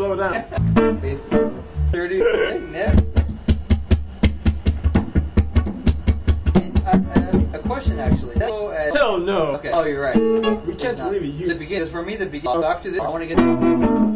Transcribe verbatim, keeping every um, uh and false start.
slow down. thirty. Never. Uh, uh, a question actually. So, uh, Hell no. Okay. Oh, you're right. We can't It's not. really use The beginning. For me, the beginning. After this, I want to get.